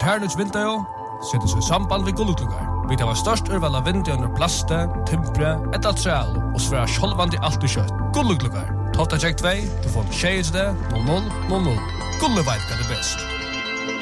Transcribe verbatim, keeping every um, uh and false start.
Hernuts vinter setter seg i samband ved gullugluggar. Vi tar størst urval av vinter under plaste, timpre, et altreal og svære sjolvandi alt og kjøtt. Gullugluggar. Tofta tjekk tvei, du får tjejs det, noll noll noll noll. Gulleveit kan det best.